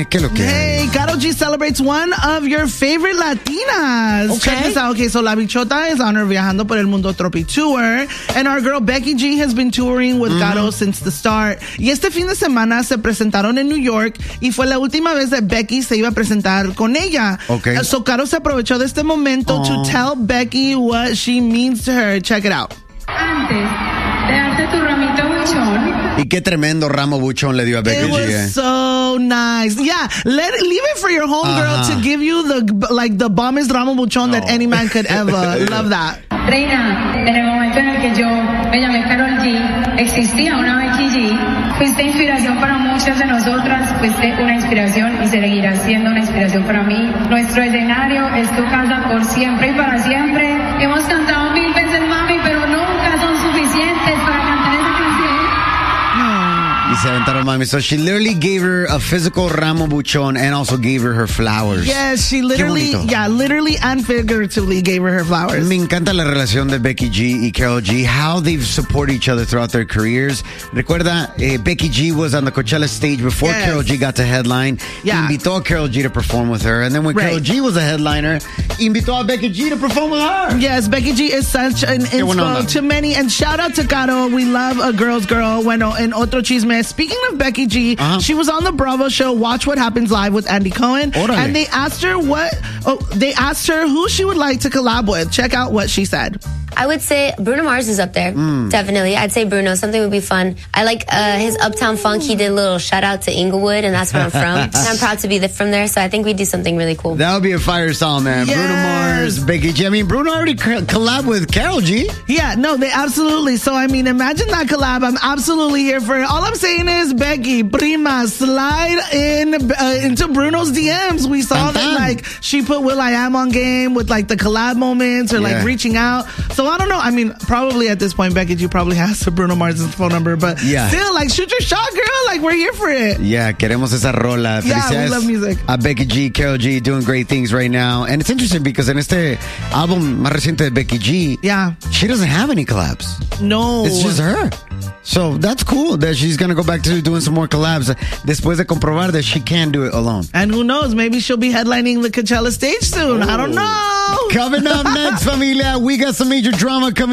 ¿Qué lo que? Hey, Karol G celebrates one of your favorite Latinas. Okay. Check this out. Okay, so La Bichota is on her Viajando por el Mundo Tropi tour. And our girl Becky G has been touring with Karol since the start. Y este fin de semana se presentaron en New York y fue la última vez que Becky se iba a presentar con ella. Okay. So Karol se aprovechó de este momento to tell Becky what she means to her. Check it out. Antes de darte tu ramito buchón. Y qué tremendo ramo buchón le dio a Becky It G. was so nice. Yeah, leave it for your homegirl to give you the bombest ramo buchón that any man could ever. Love that. Reina, en el momento en el que yo me llamé Karol G, existía una Becky G. Fuiste inspiración para muchas de nosotras, fuiste una inspiración y seguirás siendo una inspiración para mí. Nuestro escenario es tu casa por siempre y para siempre. Hemos cantado 1000 veces mami, pero nunca son suficientes para cantar esa canción. Y se aventaron mami. So she literally gave her a physical ramo buchón and also gave her flowers. Yes, she literally and figuratively gave her flowers. Me encanta la relación de Becky G y Karol G, how they've supported each other throughout their careers. Recuerda, Becky G was on the Coachella stage before Karol G got to headline. Yeah. Invitó a Karol G to perform with her. And then when Karol G was a headliner, invitó a Becky G to perform with her. Yes, Becky G is such an inspo to many. And shout out to Karol. We love a girl's girl. Bueno, en otro chisme, speaking of Becky G, she was on the Bravo show, Watch What Happens Live with Andy Cohen. Órale. And they asked her who she would like to collab with. Check out what she said. I would say Bruno Mars is up there. Definitely. I'd say Bruno. Something would be fun. I like his Uptown Funk. He did a little shout out to Inglewood, and that's where I'm from. And I'm proud to be from there, so I think we'd do something really cool. That would be a fire song, man. Yes. Bruno Mars, Becky G. I mean, Bruno already collabed with Karol G. Yeah, no, they absolutely. So, I mean, imagine that collab. I'm absolutely here for it. All I'm saying is, Becky, prima, slide into Bruno's DMs. We saw that, like, she put will.i.am on game with, like, the collab moments or, like, reaching out. So, I don't know. I mean, probably at this point, Becky G probably has Bruno Mars' phone number, but still, like, shoot your shot, girl. Like, we're here for it. Yeah, queremos esa rola. Yeah, we love music. A Becky G, Karol G, doing great things right now. And it's interesting because en este álbum más reciente de Becky G, she doesn't have any collabs. No. It's just her. So that's cool that she's going to go back to doing some more collabs después de comprobar that she can do it alone. And who knows, maybe she'll be headlining the Coachella stage soon. I don't know. Coming up next, familia, we got some major drama coming